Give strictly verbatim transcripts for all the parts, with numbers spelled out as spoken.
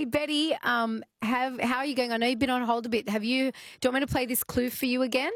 Hey, Betty, um, have how are you going? I know you've been on hold a bit. Have you? Do you want me to play this clue for you again?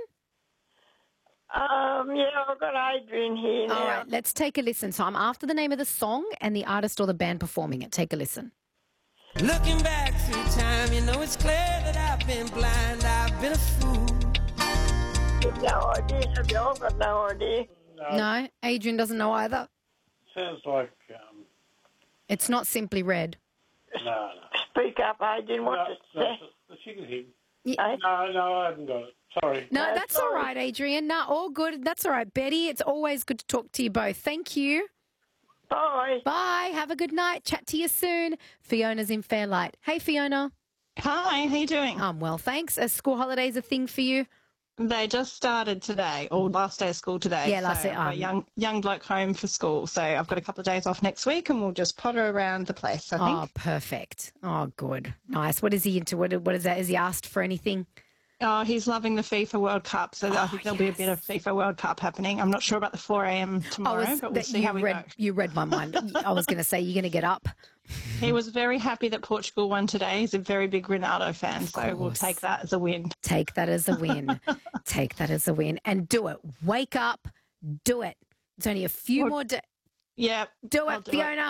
Um, yeah, I've got Adrian here now. All right, let's take a listen. So I'm after the name of the song and the artist or the band performing it. Take a listen. Looking back through time, you know it's clear that I've been blind, I've been a fool. I've no idea. Have you all got no idea? No, No, Adrian doesn't know either. sounds like um, It's not Simply Red. no, no. Speak up, Adrian. no, What's it no, say? the chicken him. Yeah. Eh? No, no, I haven't got it. Sorry. No, No, that's all sorry. right, Adrian. No, all good. That's all right, Betty. It's always good to talk to you both. Thank you. Bye. Bye. Have a good night. Chat to you soon. Fiona's in Fairlight. Hey, Fiona. Hi, how you doing? Um, well, thanks. Are school holidays a thing for you? They just started today, or last day of school today. Yeah, last so day, I've got um, a young young bloke home for school, so I've got a couple of days off next week, and we'll just potter around the place. I Oh, think. perfect. Oh, good. Nice. What is he into? What, what is that? Has he asked for anything? Oh, he's loving the FIFA World Cup, so I Oh, think there'll be a bit of FIFA World Cup happening. I'm not sure about the four a.m. tomorrow, I was, but we'll that see you how we read, go. You read my mind. I was going to say, you're going to get up. He was very happy that Portugal won today. He's a very big Ronaldo fan, Of so we'll course. take that as a win. Take that as a win. Take that as a win. And do it. Wake up. Do it. It's only a few Well, more days. Yeah, Do I'll it, do Fiona.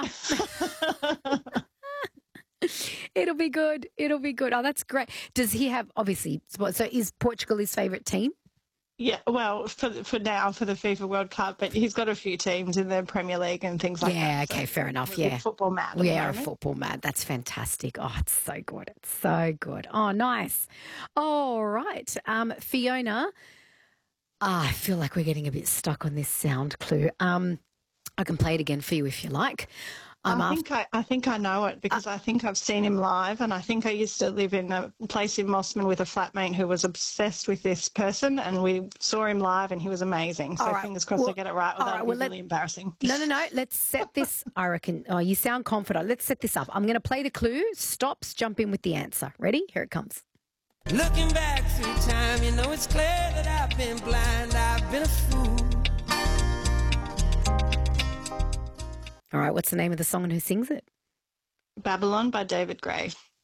It'll be good. It'll be good. Oh, that's great. Does he have, obviously, so is Portugal his favourite team? Yeah, well, for for now, for the FIFA World Cup, but he's got a few teams in the Premier League and things like Yeah, that. so okay, fair enough. we're a bit Yeah. football mad. at We the are a moment. football mad. That's fantastic. Oh, it's so good. It's so good. Oh, nice. All right. Um, Fiona, ah, I feel like we're getting a bit stuck on this sound clue. Um, I can play it again for you if you like. I'm I after. think I, I think I know it because I think I've seen him live, and I think I used to live in a place in Mossman with a flatmate who was obsessed with this person, and we saw him live, and he was amazing. So All right. fingers crossed Well, I get it right, or all that right, would well, be let- really embarrassing. No, no, no. Let's set this. I reckon. Oh, you sound confident. Let's set this up. I'm going to play the clue. Stops. Jump in with the answer. Ready? Here it comes. Looking back through time, you know it's clear that I've been blind, I've been a fool. All right. What's the name of the song and who sings it? Babylon by David Gray.